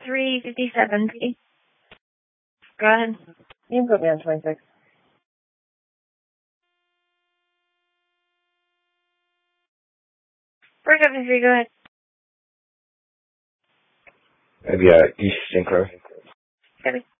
357, please. Go ahead. You can put me on 26. First 73, go ahead. Maybe East Sinclair. Copy.